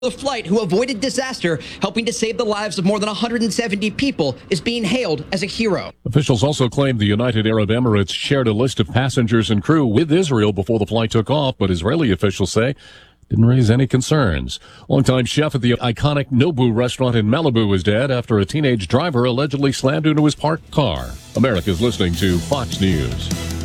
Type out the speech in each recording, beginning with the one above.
The flight who avoided disaster, helping to save the lives of more than 170 people, is being hailed as a hero. Officials also claimed the United Arab Emirates shared a list of passengers and crew with Israel before the flight took off, but Israeli officials say didn't raise any concerns. Longtime chef at the iconic Nobu restaurant in Malibu is dead after a teenage driver allegedly slammed into his parked car. America's listening to Fox News.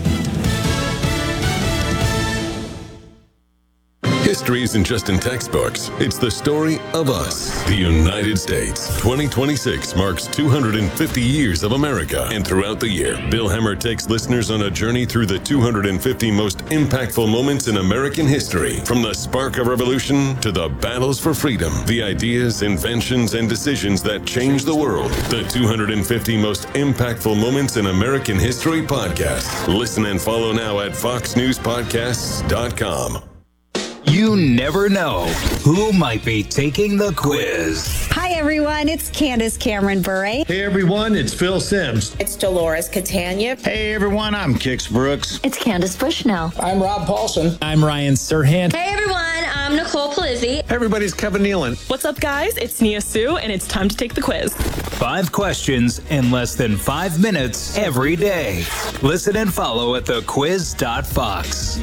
History isn't just in textbooks. It's the story of us, the United States. 2026 marks 250 years of America. And throughout the year, Bill Hemmer takes listeners on a journey through the 250 most impactful moments in American history. From the spark of revolution to the battles for freedom, the ideas, inventions, and decisions that changed the world. The 250 most impactful moments in American history podcast. Listen and follow now at foxnewspodcasts.com. You never know who might be taking the quiz. Hi, everyone. It's Candace Cameron Bure. Hey, everyone. It's Phil Sims. It's Dolores Catania. Hey, everyone. I'm Kix Brooks. It's Candace Bushnell. I'm Rob Paulson. I'm Ryan Serhant. Hey, everyone. I'm Nicole Palizzi. Hey, everybody. It's Kevin Nealon. What's up, guys? It's Nia Sue, and it's time to take the quiz. 5 questions in less than 5 minutes every day. Listen and follow at thequiz.fox.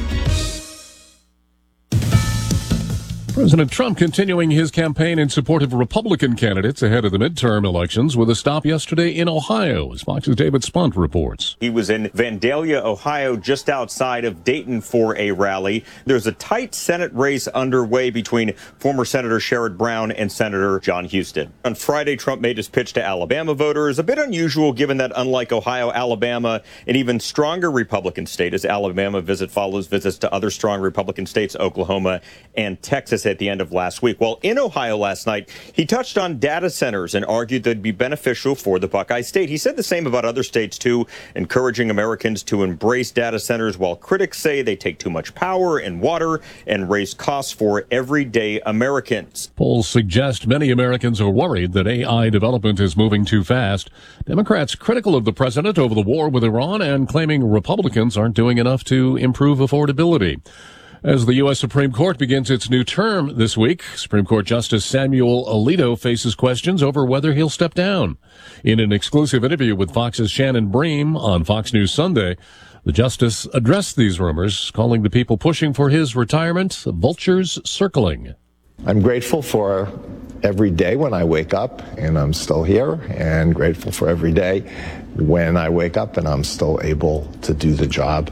President Trump continuing his campaign in support of Republican candidates ahead of the midterm elections with a stop yesterday in Ohio, as Fox's David Spunt reports. He was in Vandalia, Ohio, just outside of Dayton for a rally. There's a tight Senate race underway between former Senator Sherrod Brown and Senator John Huston. On Friday, Trump made his pitch to Alabama voters, a bit unusual given that unlike Ohio, Alabama, an even stronger Republican state, as Alabama follows visits to other strong Republican states, Oklahoma and Texas, at the end of last week. Well, in Ohio last night, he touched on data centers and argued they'd be beneficial for the Buckeye State. He said the same about other states, too, encouraging Americans to embrace data centers, while critics say they take too much power and water and raise costs for everyday Americans. Polls suggest many Americans are worried that AI development is moving too fast. Democrats critical of the president over the war with Iran and claiming Republicans aren't doing enough to improve affordability. As the U.S. Supreme Court begins its new term this week, Supreme Court Justice Samuel Alito faces questions over whether he'll step down. In an exclusive interview with Fox's Shannon Bream on Fox News Sunday, the justice addressed these rumors, calling the people pushing for his retirement vultures circling. I'm grateful for every day when I wake up and I'm still here, and grateful for every day when I wake up and I'm still able to do the job.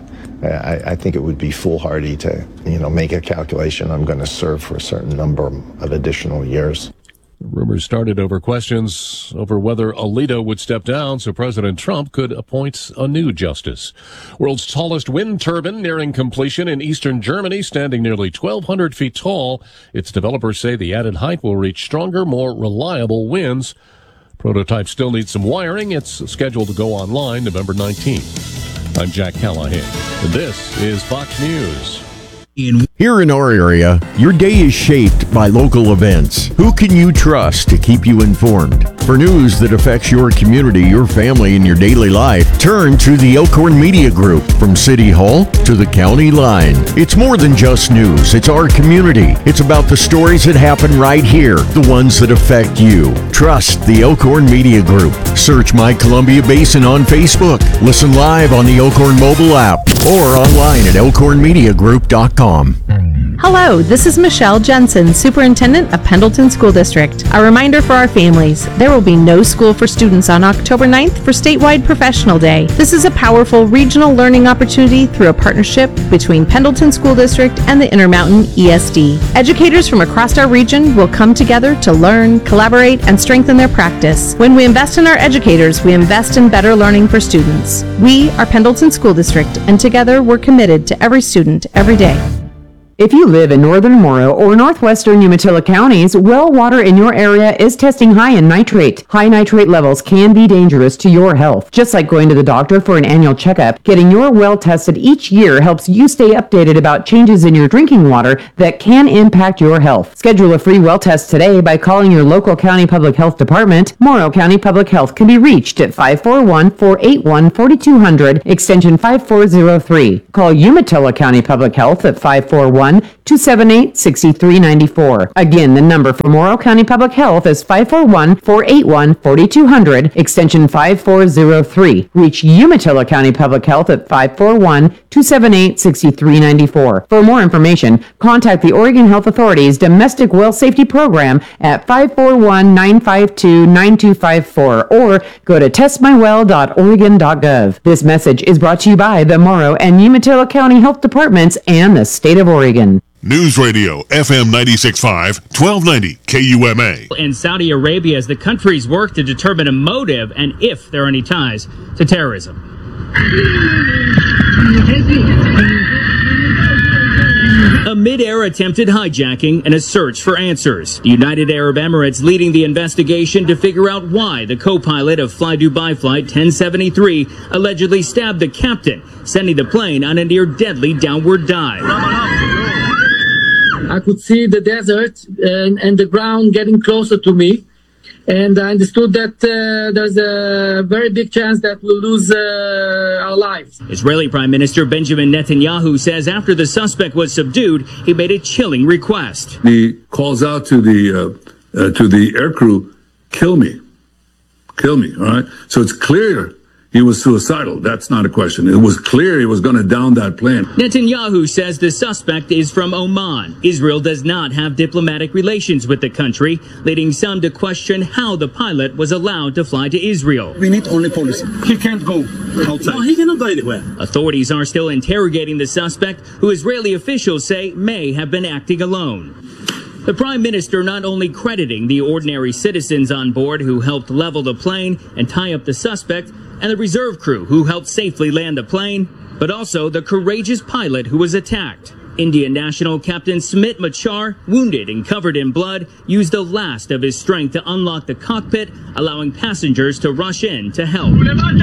I think it would be foolhardy to, make a calculation. I'm going to serve for a certain number of additional years. Rumors started over questions over whether Alito would step down so President Trump could appoint a new justice. World's tallest wind turbine nearing completion in eastern Germany, standing nearly 1,200 feet tall. Its developers say the added height will reach stronger, more reliable winds. Prototype still needs some wiring. It's scheduled to go online November 19th. I'm Jack Callahan, and this is Fox News. Here in our area, your day is shaped by local events. Who can you trust to keep you informed? For news that affects your community, your family, and your daily life, turn to the Elkhorn Media Group. From City Hall to the county line. It's more than just news. It's our community. It's about the stories that happen right here, the ones that affect you. Trust the Elkhorn Media Group. Search My Columbia Basin on Facebook. Listen live on the Elkhorn mobile app or online at elkhornmediagroup.com. Hello, this is Michelle Jensen, Superintendent of Pendleton School District. A reminder for our families, there will be no school for students on October 9th for Statewide Professional Day. This is a powerful regional learning opportunity through a partnership between Pendleton School District and the Intermountain ESD. Educators from across our region will come together to learn, collaborate, and strengthen their practice. When we invest in our educators, we invest in better learning for students. We are Pendleton School District, and together we're committed to every student, every day. If you live in northern Morrow or northwestern Umatilla counties, well water in your area is testing high in nitrate. High nitrate levels can be dangerous to your health. Just like going to the doctor for an annual checkup, getting your well tested each year helps you stay updated about changes in your drinking water that can impact your health. Schedule a free well test today by calling your local county public health department. Morrow County Public Health can be reached at 541-481-4200, extension 5403. Call Umatilla County Public Health at 541 541-278-6394. Again, the number for Morrow County Public Health is 541-481-4200, extension 5403. Reach Umatilla County Public Health at 541-278-6394. For more information, contact the Oregon Health Authority's Domestic Well Safety Program at 541-952-9254 or go to testmywell.oregon.gov. This message is brought to you by the Morrow and Umatilla County Health Departments and the state of Oregon. News Radio, FM 96.5, 1290 KUMA. In Saudi Arabia, as the countries work to determine a motive and if there are any ties to terrorism. A mid-air attempted hijacking and a search for answers. The United Arab Emirates leading the investigation to figure out why the co-pilot of Fly Dubai Flight 1073 allegedly stabbed the captain, sending the plane on a near-deadly downward dive. I could see the desert and the ground getting closer to me. And I understood that there's a very big chance that we'll lose our lives. Israeli Prime Minister Benjamin Netanyahu says after the suspect was subdued, he made a chilling request. He calls out to the aircrew, kill me, all right? So it's clear he was suicidal. That's not a question. It was clear he was going to down that plane. Netanyahu says the suspect is from Oman. Israel does not have diplomatic relations with the country, leading some to question how the pilot was allowed to fly to Israel. We need only policy. He can't go outside. No, he cannot go anywhere. Authorities are still interrogating the suspect, who Israeli officials say may have been acting alone. The Prime Minister not only crediting the ordinary citizens on board who helped level the plane and tie up the suspect, and the reserve crew who helped safely land the plane, but also the courageous pilot who was attacked. Indian national Captain Smit Machar, wounded and covered in blood, used the last of his strength to unlock the cockpit, allowing passengers to rush in to help.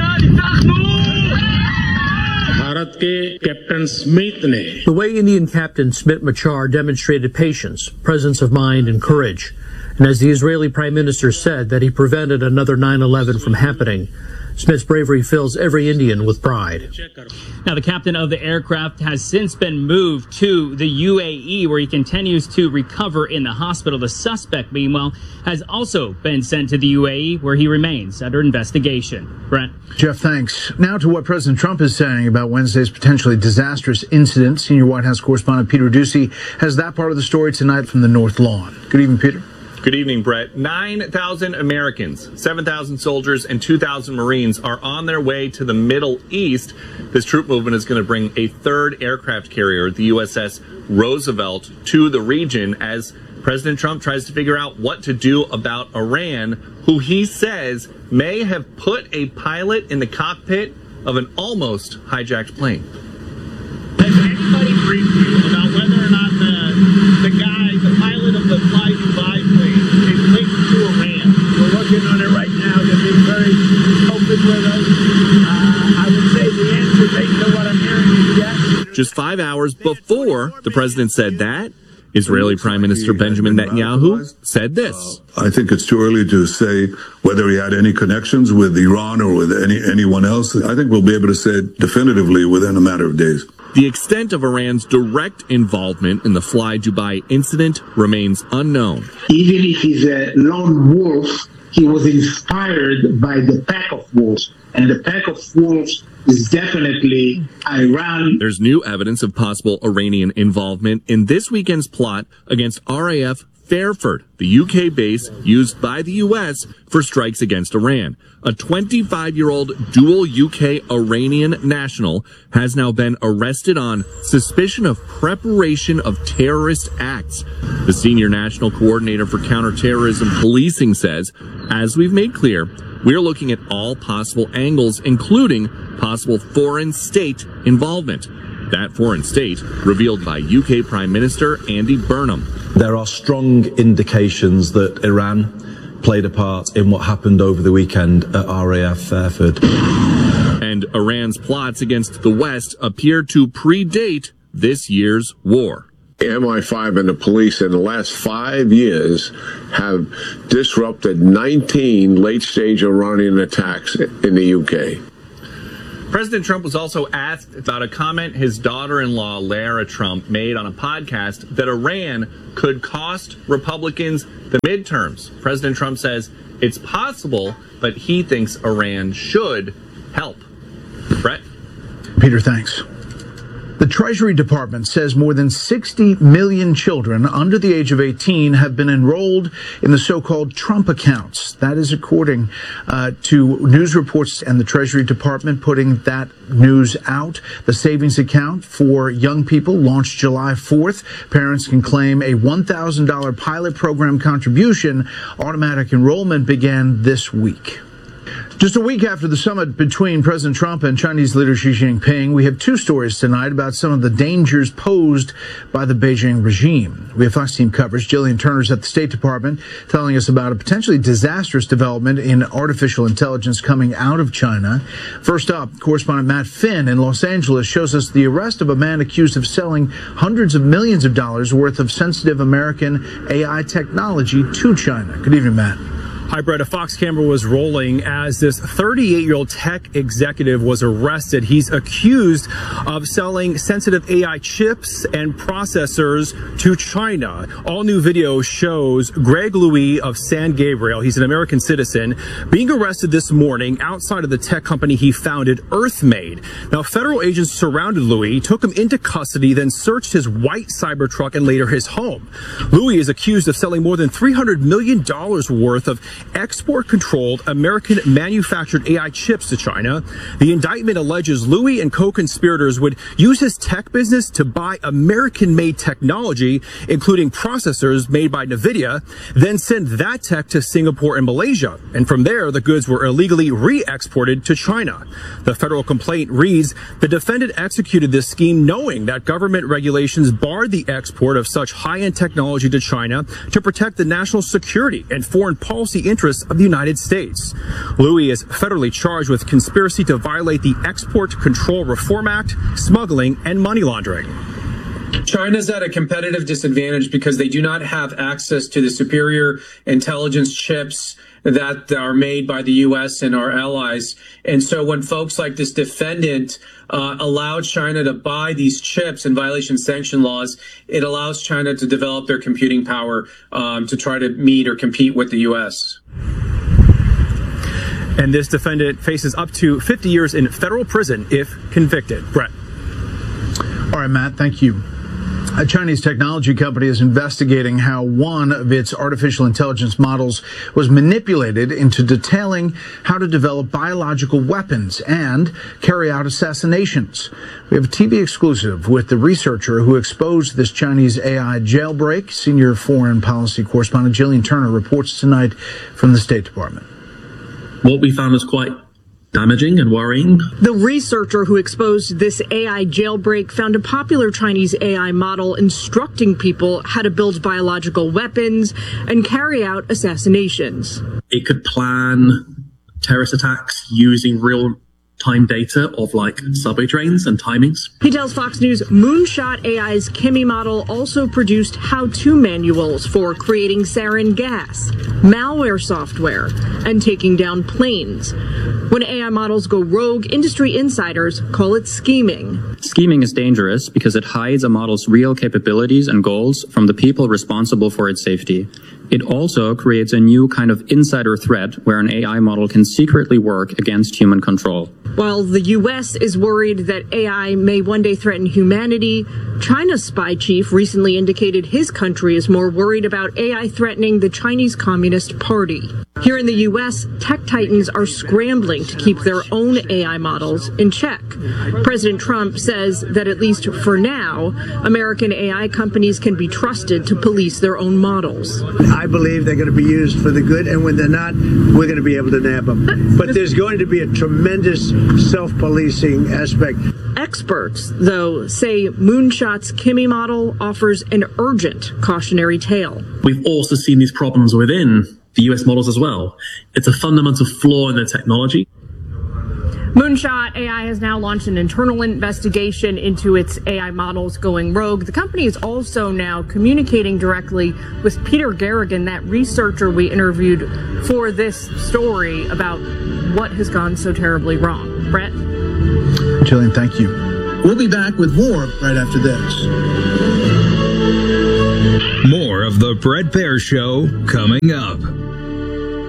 The way Indian Captain Smit Machar demonstrated patience, presence of mind, and courage, and as the Israeli Prime Minister said, that he prevented another 9/11 from happening. Smith's bravery fills every Indian with pride. Now, the captain of the aircraft has since been moved to the UAE, where he continues to recover in the hospital. The suspect, meanwhile, has also been sent to the UAE, where he remains under investigation. Brent. Jeff, thanks. Now to what President Trump is saying about Wednesday's potentially disastrous incident. Senior White House correspondent Peter Doocy has that part of the story tonight from the North Lawn. Good evening, Peter. Good evening, Brett. 9,000 Americans, 7,000 soldiers, and 2,000 Marines are on their way to the Middle East. This troop movement is going to bring a third aircraft carrier, the USS Roosevelt, to the region as President Trump tries to figure out what to do about Iran, who he says may have put a pilot in the cockpit of an almost hijacked plane. Has anybody briefed you about whether or not the pilot of the Fly Dubai plane is linked to Iran? We're working on it right now. They're being very open with us. I would say the answer based on what I'm hearing is yes. Just 5 hours before the president said that, Israeli Prime Minister Benjamin Netanyahu said this. I think it's too early to say whether he had any connections with Iran or with anyone else. I think we'll be able to say it definitively within a matter of days. The extent of Iran's direct involvement in the Fly Dubai incident remains unknown. Even if he's a lone wolf, he was inspired by the pack of wolves. And the pack of wolves is definitely Iran. There's new evidence of possible Iranian involvement in this weekend's plot against RAF Fairford, the UK base used by the US for strikes against Iran. A 25-year-old dual UK-Iranian national has now been arrested on suspicion of preparation of terrorist acts. The senior national coordinator for counterterrorism policing says, as we've made clear, we're looking at all possible angles, including possible foreign state involvement. That foreign state revealed by UK Prime Minister Andy Burnham. There are strong indications that Iran played a part in what happened over the weekend at RAF Fairford. And Iran's plots against the West appear to predate this year's war. MI5 and the police in the last 5 years have disrupted 19 late-stage Iranian attacks in the UK. President Trump was also asked about a comment his daughter-in-law, Lara Trump, made on a podcast that Iran could cost Republicans the midterms. President Trump says it's possible, but he thinks Iran should help. Brett? Peter, thanks. The Treasury Department says more than 60 million children under the age of 18 have been enrolled in the so-called Trump accounts. That is according to news reports and the Treasury Department putting that news out. The savings account for young people launched July 4th. Parents can claim a $1,000 pilot program contribution. Automatic enrollment began this week. Just a week after the summit between President Trump and Chinese leader Xi Jinping, we have two stories tonight about some of the dangers posed by the Beijing regime. We have Fox Team coverage. Jillian Turner's at the State Department telling us about a potentially disastrous development in artificial intelligence coming out of China. First up, correspondent Matt Finn in Los Angeles shows us the arrest of a man accused of selling hundreds of millions of dollars worth of sensitive American AI technology to China. Good evening, Matt. Hi, Brett. A Fox camera was rolling as this 38-year-old tech executive was arrested. He's accused of selling sensitive AI chips and processors to China. All new video shows Greg Louis of San Gabriel, he's an American citizen, being arrested this morning outside of the tech company he founded, EarthMade. Now, federal agents surrounded Louis, took him into custody, then searched his white Cybertruck and later his home. Louis is accused of selling more than $300 million worth of export-controlled American-manufactured AI chips to China. The indictment alleges Louis and co-conspirators would use his tech business to buy American-made technology, including processors made by NVIDIA, then send that tech to Singapore and Malaysia. And from there, the goods were illegally re-exported to China. The federal complaint reads, the defendant executed this scheme knowing that government regulations barred the export of such high-end technology to China to protect the national security and foreign policy interests of the United States. Louis is federally charged with conspiracy to violate the Export Control Reform Act, smuggling, and money laundering. China's at a competitive disadvantage because they do not have access to the superior intelligence chips that are made by the U.S. and our allies. And so when folks like this defendant allowed China to buy these chips in violation of sanction laws, it allows China to develop their computing power to try to meet or compete with the U.S. And this defendant faces up to 50 years in federal prison if convicted. Brett. All right, Matt, thank you. A Chinese technology company is investigating how one of its artificial intelligence models was manipulated into detailing how to develop biological weapons and carry out assassinations. We have a TV exclusive with the researcher who exposed this Chinese AI jailbreak. Senior foreign policy correspondent Jillian Turner reports tonight from the State Department. What we found was quite damaging and worrying. The researcher who exposed this AI jailbreak found a popular Chinese AI model instructing people how to build biological weapons and carry out assassinations. It could plan terrorist attacks using real-time data of like subway trains and timings. He tells Fox News Moonshot AI's Kimi model also produced how-to manuals for creating sarin gas, malware software, and taking down planes. When AI models go rogue, industry insiders call it scheming. Scheming is dangerous because it hides a model's real capabilities and goals from the people responsible for its safety. It also creates a new kind of insider threat where an AI model can secretly work against human control. While the U.S. is worried that AI may one day threaten humanity, China's spy chief recently indicated his country is more worried about AI threatening the Chinese Communist Party. Here in the U.S., tech titans are scrambling to keep their own AI models in check. President Trump says that at least for now, American AI companies can be trusted to police their own models. I believe they're going to be used for the good, and when they're not, we're going to be able to nab them. But there's going to be a tremendous self-policing aspect. Experts, though, say Moonshot's Kimi model offers an urgent cautionary tale. We've also seen these problems within the US models as well. It's a fundamental flaw in the technology. Moonshot AI has now launched an internal investigation into its AI models going rogue. The company is also now communicating directly with Peter Garrigan, that researcher we interviewed for this story, about what has gone so terribly wrong. Brett? Jillian, thank you. We'll be back with more right after this. More of the Bret Baier Show coming up.